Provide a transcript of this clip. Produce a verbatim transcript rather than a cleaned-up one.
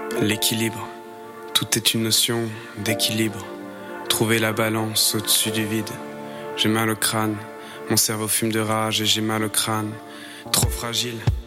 L'équilibre, tout est une notion d'équilibre. Trouver la balance au-dessus du vide. J'ai mal au crâne, mon cerveau fume de rage et j'ai mal au crâne. Trop fragile.